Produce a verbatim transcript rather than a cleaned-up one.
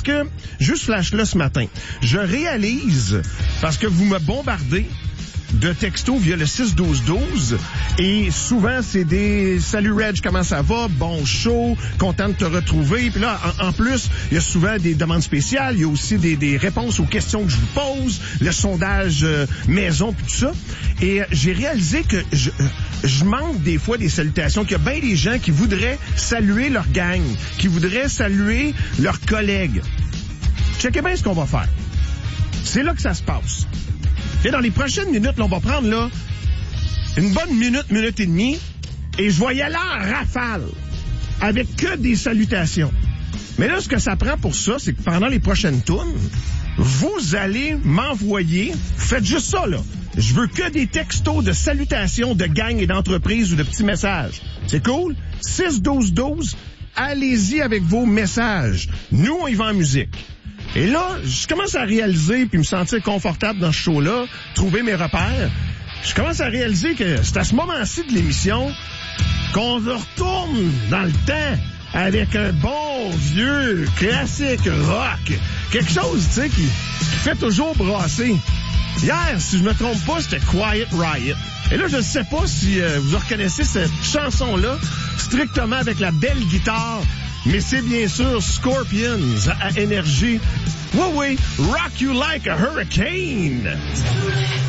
que, juste flash là ce matin, je réalise, parce que vous me bombardez de textos via le six douze douze et souvent c'est des « Salut Reg, comment ça va? Bon show, content de te retrouver ». Puis là, en, en plus, il y a souvent des demandes spéciales, il y a aussi des, des réponses aux questions que je vous pose, le sondage euh, maison, puis tout ça. Et euh, j'ai réalisé que je, euh, je manque des fois des salutations, qu'il y a bien des gens qui voudraient saluer leur gang, qui voudraient saluer leurs collègues. Checkez bien ce qu'on va faire. C'est là que ça se passe. Et dans les prochaines minutes, là, on va prendre là une bonne minute, minute et demie, et je vais y aller en rafale, avec que des salutations. Mais là, ce que ça prend pour ça, c'est que pendant les prochaines tournes, vous allez m'envoyer, faites juste ça, là. Je veux que des textos de salutations de gang et d'entreprise ou de petits messages. C'est cool? six douze douze, allez-y avec vos messages. Nous, on y va en musique. Et là, je commence à réaliser, puis me sentir confortable dans ce show-là, trouver mes repères. Je commence à réaliser que c'est à ce moment-ci de l'émission qu'on retourne dans le temps avec un bon vieux classique rock. Quelque chose, tu sais, qui, qui fait toujours brasser. Hier, si je me trompe pas, c'était Quiet Riot. Et là, je ne sais pas si euh, vous reconnaissez cette chanson-là, strictement avec la belle guitare, mais c'est bien sûr Scorpions à Énergie. Oui, oui, Rock You Like a Hurricane.